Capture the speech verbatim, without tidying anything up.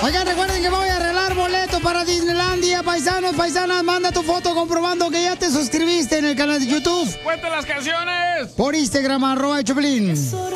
Oigan, recuerden que voy a arreglar boletos para Disneylandia. Paisanos, paisanas, manda tu foto comprobando que ya te suscribiste en el canal de YouTube. ¡Cuenta las canciones! Por Instagram, arroba el Choplin.